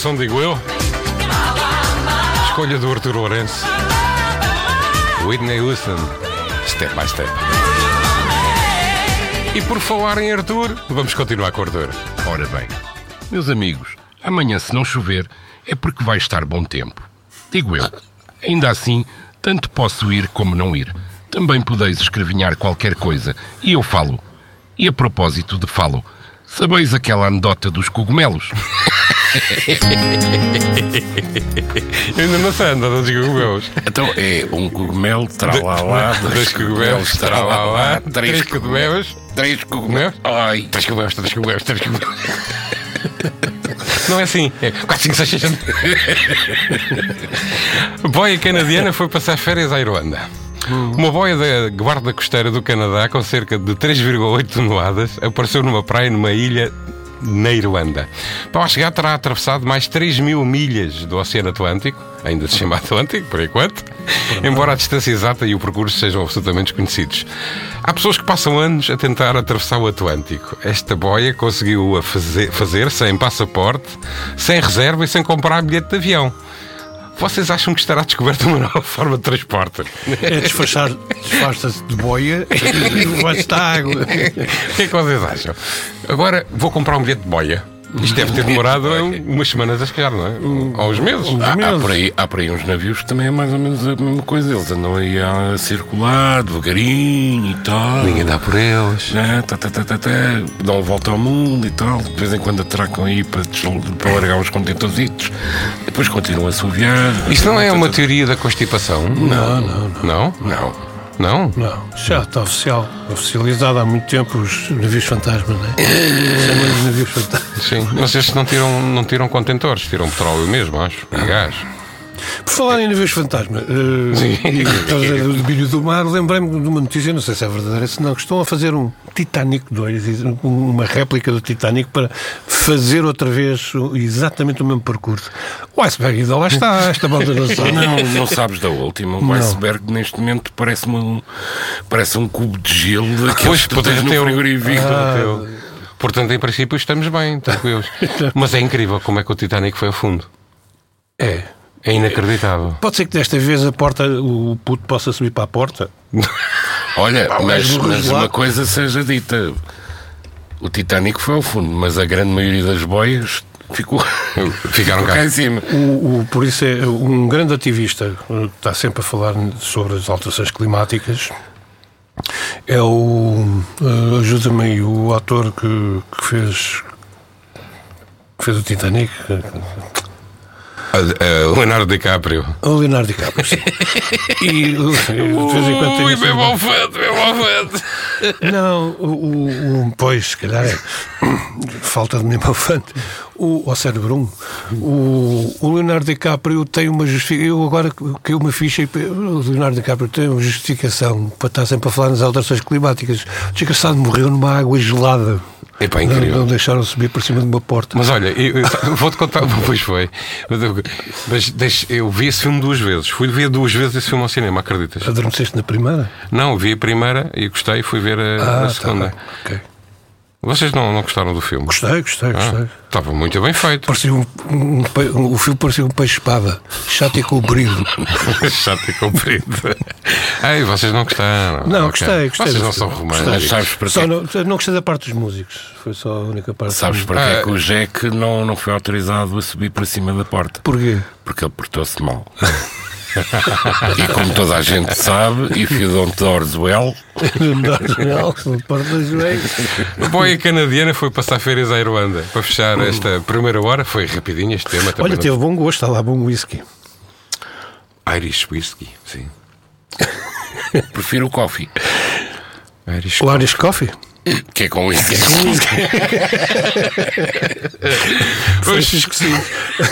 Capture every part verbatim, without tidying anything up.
canção, digo eu. Escolha do Artur Lourenço. Whitney Houston, Step by Step. E por falar em Artur, vamos continuar com o Artur. Ora bem, meus amigos, amanhã se não chover é porque vai estar bom tempo. Digo eu. Ainda assim, tanto posso ir como não ir. Também podeis escrevinhar qualquer coisa e eu falo. E a propósito de falo, sabeis aquela anedota dos cogumelos? Eu ainda não sei a anedota dos cogumelos. Então é um cogumelo, tralalá, dois cogumelos, tralalá, três cogumelos, três cogumelos, ai, três cogumelos, três cogumelos, três cogumelos. Não é assim, é quatro, cinco, seis, sete. Boia canadiana foi passar férias à Irlanda. Uma boia da Guarda Costeira do Canadá com cerca de três vírgula oito toneladas apareceu numa praia numa ilha na Irlanda. Para lá chegar terá atravessado mais três mil milhas do Oceano Atlântico, ainda se chama Atlântico por enquanto, embora a distância exata e o percurso sejam absolutamente desconhecidos. Há pessoas que passam anos a tentar atravessar o Atlântico. Esta boia conseguiu-a fazer, fazer sem passaporte, sem reserva e sem comprar bilhete de avião. Vocês acham que estará descoberta uma nova forma de transporte? É disfarçar, disfarça-se de boia e vai-se à água. O que é que vocês acham? Agora vou comprar um bilhete de boia. Isto deve ter demorado umas semanas a chegar, não é? Há uns meses. Há, há, por aí, há por aí uns navios que também é mais ou menos a mesma coisa. Eles andam aí a circular devagarinho e tal. Ninguém dá por eles. Né? Tá, tá, tá, tá, tá. Dão volta ao mundo e tal. De vez em quando atracam aí para, para largar uns contentorzitos. Depois continuam a assoviar. Isto não é uma teoria da constipação? Não, não, não. Não? Não. Não? Não, já está oficial, oficializado há muito tempo os navios fantasmas, não é? Chamam de navios fantasmas. Sim, mas estes não tiram, não tiram contentores, tiram petróleo mesmo, acho, e gás. Por falar em navios fantasma, uh, Sim. e por causa do bilho do mar, lembrei-me de uma notícia, não sei se é verdadeira, se não, que estão a fazer um Titanic dois, uma réplica do Titanic para fazer outra vez exatamente o mesmo percurso. O iceberg ainda lá está, esta volta não sabe. Não, não sabes da última. O Não. iceberg neste momento parece-me um, parece um cubo de gelo daqueles Pois, que tu tens no derreteu. frigorífico. Ah, Portanto, em princípio, estamos bem, tranquilos. Mas é incrível como é que o Titanic foi ao fundo. É. É inacreditável. Pode ser que desta vez a porta, o puto possa subir para a porta. Olha, Pá, mas, mas mas lá- uma coisa seja dita: o Titanic foi ao fundo, mas a grande maioria das boias ficou, Ficaram ficou cá. cá em cima. O, o- por isso é um grande ativista, uh, está sempre a falar sobre as alterações climáticas. É o. uh, ajuda-me aí, o ator que, que fez. que fez o Titanic. A- a Leonardo DiCaprio. O Leonardo DiCaprio. Sim. E uh, de vez em quando tem Ui, esse- bem mal feito, bem mal feito. Não, o, o, o- pois, se calhar é falta de mesmo afante. O, ao cérebro um, o, o Leonardo DiCaprio tem uma justificação. Eu agora caiu uma ficha e o Leonardo DiCaprio tem uma justificação para estar sempre a falar nas alterações climáticas. O desgraçado morreu numa água gelada. Epá, Não, incrível. não deixaram subir por cima de uma porta. Mas olha, eu, eu vou-te contar, pois foi. Mas deixa, eu vi esse filme duas vezes. Fui ver duas vezes esse filme ao cinema, acreditas? Adormeceste na primeira? Não, vi a primeira e gostei e fui ver a, Ah, a segunda. tá bem, ok. Vocês não, não gostaram do filme? Gostei, gostei, gostei. Ah, estava muito bem feito. Parecia um, um, pe- um- o filme parecia um peixe-espada, chato e comprido. Chato e comprido. Ai, vocês não gostaram. Não, Ok. gostei, gostei Vocês do não são filme. românticos. Mas sabes para Só quê? não, não gostei da parte dos músicos. Foi só a única parte. Sabes para Ah, quê que o Jack não, não foi autorizado a subir para cima da porta? Porquê? Porque ele portou-se mal. E como toda a gente sabe, if you don't doors well, A boia canadiana foi passar férias à Irlanda. Para fechar esta primeira hora, foi rapidinho este tema também. Olha, teve bom gosto, está lá bom whisky. Irish Whiskey, sim. prefiro o coffee, Irish O Irish Coffee? que é com whisky. Pois que sim.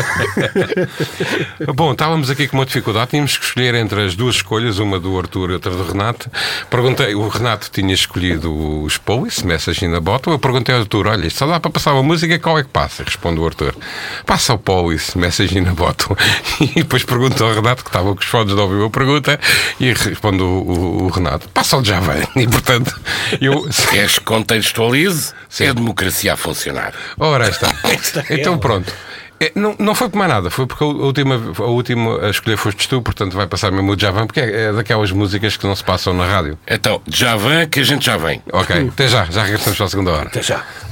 Bom, estávamos aqui com uma dificuldade. Tínhamos que escolher entre as duas escolhas, uma do Arthur e outra do Renato. Perguntei, o Renato tinha escolhido os Police, Message in a Bottle. Eu perguntei ao Arthur: olha, isto só dá para passar uma música, qual é que passa? Responde o Arthur: passa o Police, Message in a Bottle. E depois pergunto ao Renato, que estava com os fones de ouvir a pergunta, e responde o, o, o Renato: passa o Java. E portanto, eu. Queres que contextualize? É a democracia a funcionar. Ora, está. Então pronto. É, não, não foi por mais nada, foi porque a última, a última a escolher foste tu, portanto vai passar mesmo o Djavan, porque é, é daquelas músicas que não se passam na rádio. Então, Djavan, que a gente já vem. Ok, até já, já regressamos para a segunda hora. Até já.